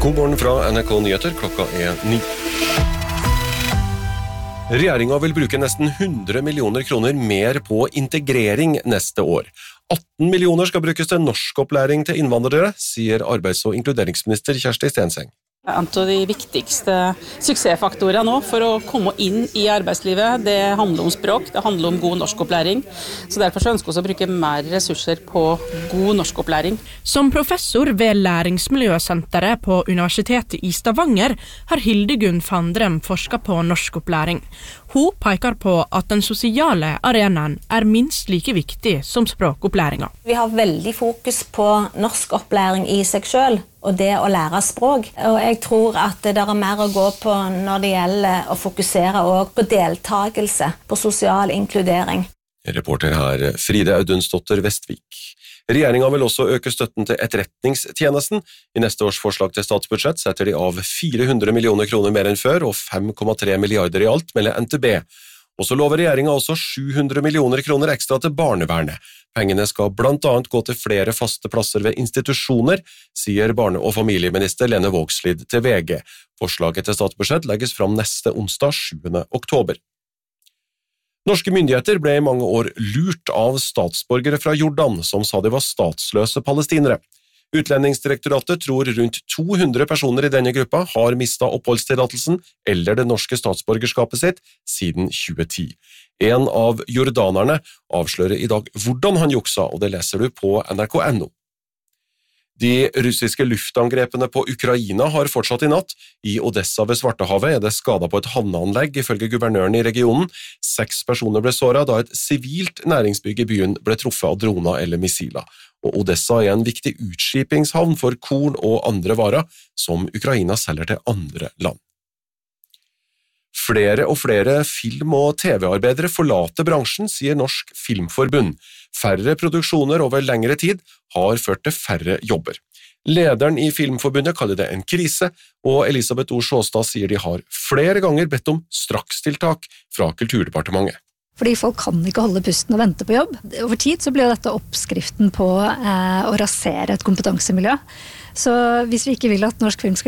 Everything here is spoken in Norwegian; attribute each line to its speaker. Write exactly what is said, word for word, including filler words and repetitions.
Speaker 1: God morgen fra N R K Nyheter, klokka er ni. Regjeringen vil bruke nesten hundre millioner kroner mer på integrering neste år. atten millioner skal brukes til norskopplæring til innvandrere, sier arbeids- og inkluderingsminister Kjersti Stenseng.
Speaker 2: En av de viktigste suksessfaktorene nå for å komme inn i arbeidslivet, det handler om språk, det handler om god norskopplæring. Så derfor ønsker vi å bruke mer ressurser på god norskopplæring.
Speaker 3: Som professor ved Læringsmiljøsenteret på Universitetet i Stavanger har Hildegunn Fandrem forsket på norskopplæring. Hun peker på at den sosiale arenaen er minst like viktig som språkopplæringen.
Speaker 4: Vi har veldig fokus på norskopplæring i seg selv, og det å lære språk. Og jeg tror at det er mer å gå på når det gjelder å fokusere også på deltakelse, på sosial inkludering.
Speaker 1: Reporter her Fride Audunsdotter Vestvik. Regjeringen vil også øke støtten til etterretningstjenesten. I neste års forslag til statsbudsjett setter de av fire hundre millioner kroner mer enn før, og fem komma tre milliarder i alt, melder N T B. Og så lover regjeringen også sju hundre millioner kroner ekstra til barnevernet. Pengene skal blant annet gå til flere faste plasser ved institusjoner, sier barne- og familieminister Lene Vågslid til V G. Forslaget til statsbudsjett legges fram neste onsdag sjuende oktober. Norske myndigheter ble i mange år lurt av statsborgere fra Jordan, som sa de var statsløse palestinere. Utlendingsdirektoratet tror rundt to hundre personer i denne gruppa har mistet oppholdstillatelsen eller det norske statsborgerskapet sitt siden tjue ti. En av jordanerne avslører i dag hvordan han juksa, og det leser du på N R K punktum no. De russiske luftangrepene på Ukraina har fortsatt i natt. I Odessa ved Svartehavet er det skadet på et havneanlegg, ifølge guvernøren i regionen. Seks personer ble såret da et sivilt næringsbygg i byen ble truffet av droner eller missiler. Og Odessa er en viktig utskipingshavn for korn og andre varer, som Ukraina selger til andre land. Flere og flere film- og T V-arbeidere forlater bransjen, sier Norsk Filmforbund. Færre produksjoner over lengre tid har ført til færre jobber. Lederen i Filmforbundet kaller det en krise, og Elisabeth O. Sjåstad sier de har flere ganger bedt om strakstiltak fra Kulturdepartementet.
Speaker 5: Fordi folk kan ikke holde pusten og vente på jobb. Over tid så blir dette oppskriften på eh, å rasere et kompetansemiljø. Så hvis vi ikke vil at norsk film skal